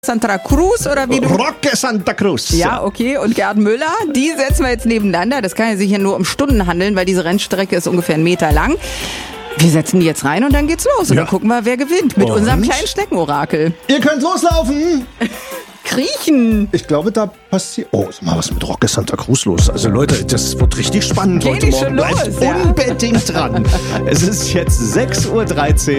Santa Cruz oder wie du... Rocke Santa Cruz. Ja, okay. Und Gerd Müller, die setzen wir jetzt nebeneinander. Das kann ja sicher nur um Stunden handeln, weil diese Rennstrecke ist ungefähr 1 Meter lang. Wir setzen die jetzt rein und dann geht's los. Und dann gucken wir, wer gewinnt. Mit unserem kleinen Steckenorakel. Ihr könnt loslaufen. Kriechen. Ich glaube, da passiert... Oh, sag mal, was ist mit Rocke Santa Cruz los? Also Leute, das wird richtig spannend heute Geht Morgen. schon los, Bleibt unbedingt dran. Es ist jetzt 6:13 Uhr.